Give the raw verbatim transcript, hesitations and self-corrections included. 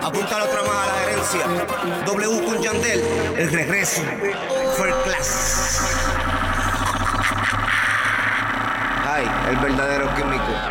Apunta la otra más a la gerencia. W con Yandel, el regreso. First class. Ay, el verdadero químico.